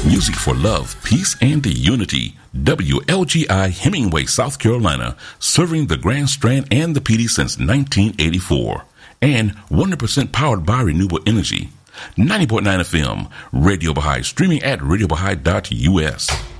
Music for love, peace, and unity. WLGI Hemingway, South Carolina, serving the Grand Strand and the PD since 1984. And 100% powered by renewable energy. 90.9 FM, Radio Baha'i, streaming at radiobaha'i.us.